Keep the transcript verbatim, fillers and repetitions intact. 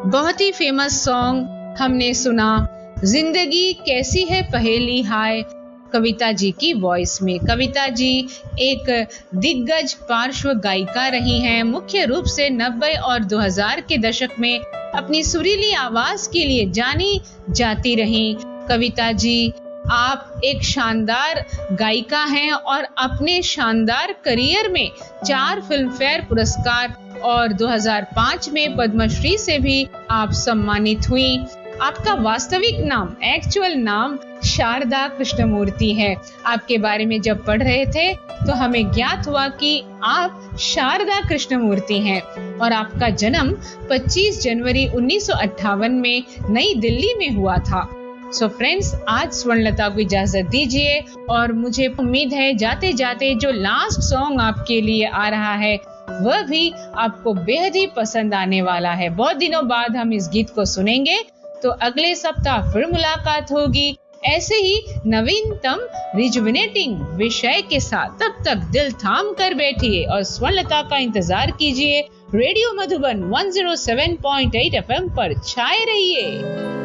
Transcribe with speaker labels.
Speaker 1: बहुत ही famous song हमने सुना, जिंदगी कैसी है पहेली हाय, कविता जी की वॉइस में। कविता जी एक दिग्गज पार्श्व गायिका रही हैं। मुख्य रूप से नब्बे और दो हज़ार के दशक में अपनी सुरीली आवाज के लिए जानी जाती रहीं। कविता जी आप एक शानदार गायिका हैं और अपने शानदार करियर में चार फिल्मफेयर पुरस्कार और दो हज़ार पाँच में पद्मश्री से भी आप सम्मानित हुई। आपका वास्तविक नाम, एक्चुअल नाम शारदा कृष्णमूर्ति है। आपके बारे में जब पढ़ रहे थे तो हमें ज्ञात हुआ कि आप शारदा कृष्णमूर्ति हैं और आपका जन्म पच्चीस जनवरी उन्नीस सौ अट्ठावन में नई दिल्ली में हुआ था। सो so फ्रेंड्स, आज स्वर्णलता को इजाजत दीजिए और मुझे उम्मीद है जाते जाते जो लास्ट सॉन्ग आपके लिए आ रहा है वह भी आपको बेहद ही पसंद आने वाला है। बहुत दिनों बाद हम इस गीत को सुनेंगे, तो अगले सप्ताह फिर मुलाकात होगी ऐसे ही नवीनतम रिजुविनेटिंग विषय के साथ। तब तक दिल थाम कर बैठिए और स्वर्णलता का इंतजार कीजिए। रेडियो मधुबन एक सौ सात पॉइंट आठ एफ एम पर छाए रहिए।